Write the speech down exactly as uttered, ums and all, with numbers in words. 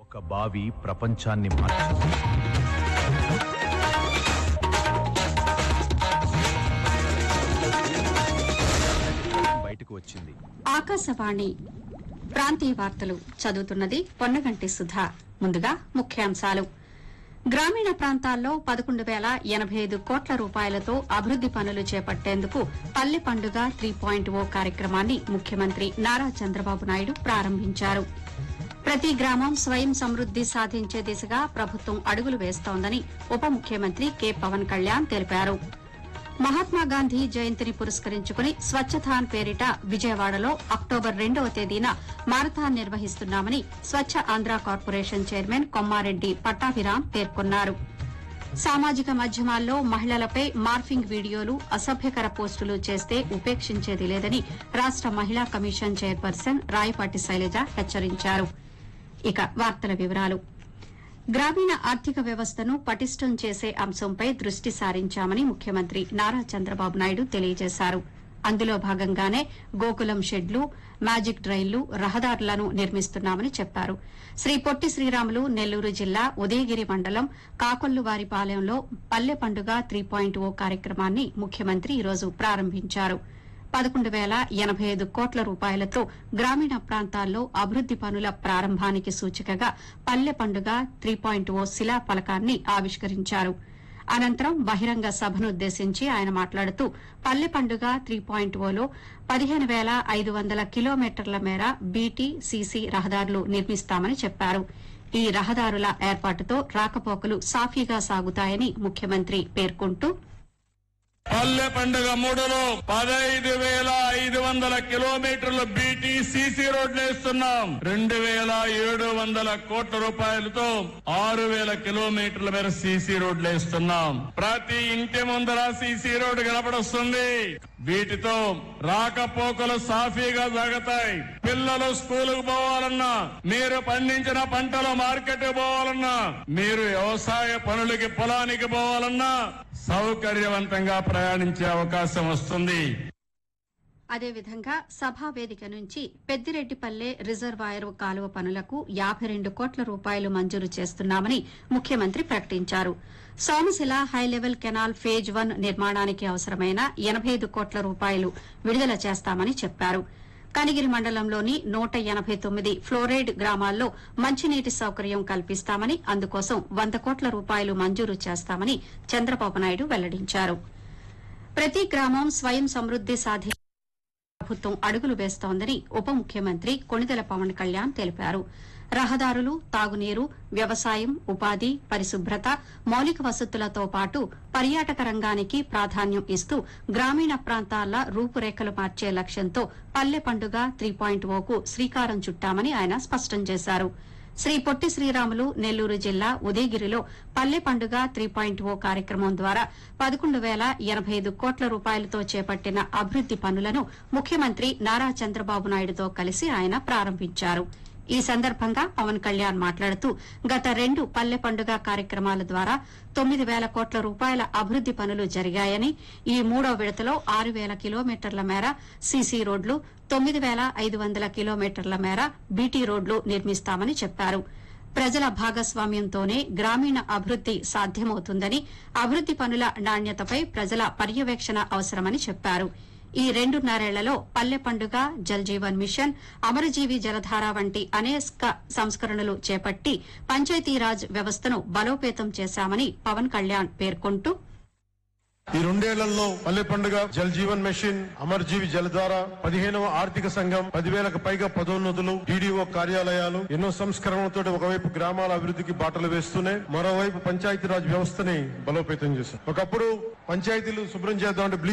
ఒక బావి ప్రపంచాన్ని మార్చింది. బయటకు వచ్చింది. ఆకాశవాణి ప్రాంతీయ వార్తలు చదువుతున్నది పొన్నగంటి సుధా. ముందుగా ముఖ్యాంశాలు. గ్రామీణ ప్రాంతాల్లో పదకొండు వేల ఎనబై ఐదు కోట్ల రూపాయలతో అభివృద్ది పనులు చేపట్టేందుకు పల్లె పండుగ త్రీ పాయింట్ ఓ కార్యక్రమాన్ని ముఖ్యమంత్రి నారా చంద్రబాబు నాయుడు ప్రారంభించారు. ప్రతి గ్రామం స్వయం సమృద్ది సాధించే దిశగా ప్రభుత్వం అడుగులు వేస్తోందని ఉప ముఖ్యమంత్రి కె పవన్ కళ్యాణ్ తెలిపారు. మహాత్మాగాంధీ జయంతిని పురస్కరించుకుని స్వచ్ఛథాన్ పేరిట విజయవాడలో అక్టోబర్ రెండవ తేదీన మారథాన్ నిర్వహిస్తున్నామని స్వచ్ఛ ఆంధ్ర కార్పొరేషన్ చైర్మన్ కొమ్మారెడ్డి పట్టాభిరాం పేర్కొన్నారు. సామాజిక మాధ్యమాల్లో మహిళలపై మార్ఫింగ్ వీడియోలు, అసభ్యకర పోస్టులు చేస్తే ఉపేక్షించేది లేదని రాష్ట మహిళా కమిషన్ చైర్పర్సన్ రాయపాటి శైలజ హెచ్చరించారు. ఇక వార్తల వివరాలు. గ్రామీణ ఆర్థిక వ్యవస్థను పటిష్టం చేసే అంశంపై దృష్టి సారించామని ముఖ్యమంత్రి నారా చంద్రబాబు నాయుడు తెలియజేశారు. అందులో భాగంగానే గోకులం షెడ్లు, మ్యాజిక్ డ్రైన్లు, రహదారులను నిర్మిస్తున్నామని చెప్పారు. శ్రీ పొట్టి శ్రీరాములు నెల్లూరు జిల్లా ఉదయగిరి మండలం కాకొల్లువారిపాలెంలో పల్లె పండుగ త్రీ పాయింట్ ఓ కార్యక్రమాన్ని ముఖ్యమంత్రి ఈరోజు ప్రారంభించారు. పదకొండు వేల ఎనబై ఐదు కోట్ల రూపాయలతో గ్రామీణ ప్రాంతాల్లో అభివృద్ది పనుల ప్రారంభానికి సూచికగా పల్లె పండుగ త్రీ పాయింట్ ఓ శిలా ఫలకాన్ని ఆవిష్కరించారు. అనంతరం బహిరంగ సభనుద్దేశించి ఆయన మాట్లాడుతూ పల్లె పండుగ త్రీ పాయింట్ ఓలో పదిహేను వేల ఐదు వందల కిలోమీటర్ల మేర బీటీ, సీసీ రహదారులు నిర్మిస్తామని చెప్పారు. ఈ రహదారుల ఏర్పాటుతో రాకపోకలు సాఫీగా సాగుతాయని ముఖ్యమంత్రి పేర్కొంటూ, పల్లె పండుగ మూడులో పదహైదు వేల ఐదు వందల కిలోమీటర్ల బీటీ సీసీ రోడ్లు వేస్తున్నాం. రెండు వేల ఏడు వందల కోట్ల రూపాయలతో ఆరు వేల కిలోమీటర్ల మేర సీసీ రోడ్లు వేస్తున్నాం. ప్రతి ఇంటి ముందర సీసీ రోడ్డు కనపడొస్తుంది. వీటితో రాకపోకలు సాఫీగా సాగుతాయి. పిల్లలు స్కూలుకు పోవాలన్నా, మీరు పండించిన పంటలు మార్కెట్ పోవాలన్నా, మీరు వ్యవసాయ పనులకి పొలానికి పోవాలన్నా సౌకర్యవంతంగా ప్రయాణించే అవకాశం వస్తుంది. అదేవిధంగా సభా వేదిక నుంచి పెద్దిరెడ్డిపల్లె రిజర్వాయర్ కాలువ పనులకు యాబై రెండు కోట్ల రూపాయలు మంజూరు చేస్తున్నామని ముఖ్యమంత్రి ప్రకటించారు. Somasila high level canal phase one నిర్మాణానికి అవసరమైన ఎనబై ఐదు కోట్ల రూపాయలు విడుదల చేస్తామని చెప్పారు. కనిగిరి మండలంలోని నూట ఎనబై తొమ్మిది ఫ్లోరైడ్ గ్రామాల్లో మంచినీటి సౌకర్యం కల్పిస్తామని, అందుకోసం వంద కోట్ల రూపాయలు మంజూరు చేస్తామని చంద్రబాబు నాయుడు వెల్లడించారు. ప్రతి గ్రామం స్వయం సమృద్ది సాధి ప్రభుత్వం అడుగులు వేస్తోందని ఉప ముఖ్యమంత్రి కొణిదెల పవన్ కళ్యాణ్ తెలిపారు. రహదారులు, తాగునీరు, వ్యవసాయం, ఉపాధి, పరిశుభ్రత, మౌలిక వసతులతో పాటు పర్యాటక రంగానికి ప్రాధాన్యం ఇస్తూ గ్రామీణ ప్రాంతాల రూపురేఖలు మార్చే లక్ష్యంతో పల్లె పండుగ త్రీ పాయింట్ ఓకు శ్రీకారం చుట్టామని ఆయన స్పష్టం చేశారు. శ్రీ పొట్టి శ్రీరాములు నెల్లూరు జిల్లా ఉదయగిరిలో పల్లె పండుగ త్రీ పాయింట్ ఓ కార్యక్రమం ద్వారా పదకొండు వేల ఎనబై ఐదు కోట్ల రూపాయలతో చేపట్టిన అభివృద్ది పనులను ముఖ్యమంత్రి నారా చంద్రబాబు నాయుడుతో కలిసి ఆయన ప్రారంభించారు. ఈ సందర్భంగా పవన్ కళ్యాణ్ మాట్లాడుతూ గత రెండు పల్లె పండుగ కార్యక్రమాల ద్వారా తొమ్మిది వేల కోట్ల రూపాయల అభివృద్ది పనులు జరిగాయని, ఈ మూడో విడతలో ఆరు వేల కిలోమీటర్ల మేర సీసీ రోడ్లు, తొమ్మిది వేల ఐదు వందల కిలోమీటర్ల మేర బీటీ రోడ్లు నిర్మిస్తామని చెప్పారు. ప్రజల భాగస్వామ్యంతోనే గ్రామీణ అభివృద్ది సాధ్యమవుతుందని, అభివృద్ది పనుల నాణ్యతపై ప్రజల పర్యవేక్షణ అవసరమని చెప్పారు. ఈ రెండున్నరేళ్లలో పల్లె పండుగ, జల్ జీవన్ మిషన్, అమరజీవి జలధార వంటి అనేక సంస్కరణలు చేపట్టి పంచాయతీరాజ్ వ్యవస్థను బలోపేతం చేశామని పవన్ కళ్యాణ్ పేర్కొంటూ, ఈ రెండేళ్లలో పల్లె పండుగ, జల్ జీవన్ మిషన్, అమర్జీవి జలధార, పదిహేనవ ఆర్థిక సంఘం, పదివేలకు పైగా పదోన్నతులు, డీడీఓ కార్యాలయాలు, ఎన్నో సంస్కరణలతో ఒకవైపు గ్రామాల అభివృద్ధికి బాటలు వేస్తూనే మరోవైపు పంచాయతీరాజ్ వ్యవస్థని బలోపేతం చేశాం. ఒకప్పుడు పంచాయతీలు శుభ్రం చేద్దామంటే